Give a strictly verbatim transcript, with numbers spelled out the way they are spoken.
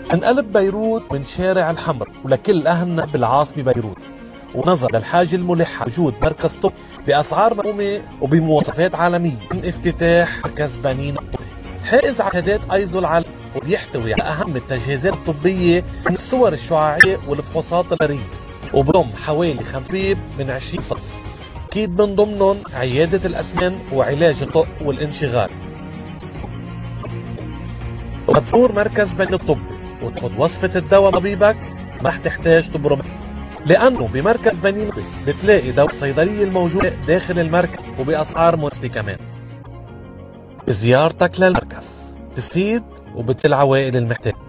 انقلب بيروت من شارع الحمر ولكل أهلنا بالعاصمة بيروت، ونظر للحاجة الملحة وجود مركز طب بأسعار مقومة وبمواصفات عالمية من افتتاح مركز بنين الطبي حائز عقادات ايزو العالمي، وبيحتوي على أهم التجهيزات الطبية من الصور الشعاعية والفحوصات البصرية، وبضم حوالي خمسين من عشرين تخصص، أكيد من ضمنهم عيادة الأسنان وعلاج الطق والانشغال. وتزور مركز بنين الطبي وتاخد وصفة الدواء طبيبك، ما رح تحتاج تبرم، لأنه بمركز بنين بتلاقي دواء الصيدلية الموجودة داخل المركز وبأسعار مناسبة كمان. بزيارتك للمركز تستفيد وبتفيد العوائل المحتاجة.